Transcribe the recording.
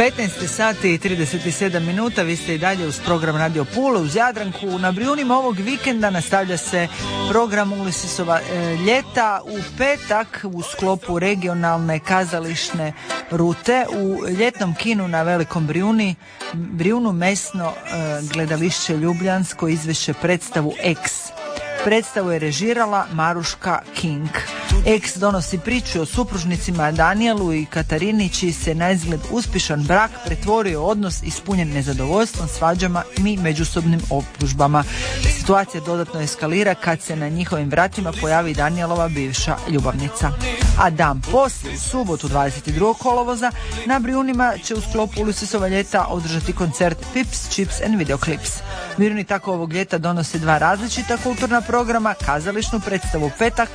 15 sati i 37 minuta, vi ste i dalje uz program Radio Pula, uz Jadranku. Na Brijunima ovog vikenda nastavlja se program Ulisisova ljeta u petak u sklopu regionalne kazališne rute u ljetnom kinu na Velikom Brijunu mesno gledališće Ljubljansko izvešće predstavu X. Predstavu je režirala Maruška King. X donosi priču o supružnicima Danielu i Katarini, čiji se naizgled uspješan brak pretvorio u odnos ispunjen nezadovoljstvom, svađama i međusobnim optužbama. Situacija dodatno eskalira kad se na njihovim vratima pojavi Danielova bivša ljubavnica. A dan poslije, u subotu 22. kolovoza, na Brijunima će u sklopu Ulisisova ljeta održati koncert Pips, Chips and Video Clips. Brijuni tako ovog ljeta donose dva različita kulturna programa, kazališnu predstavu petak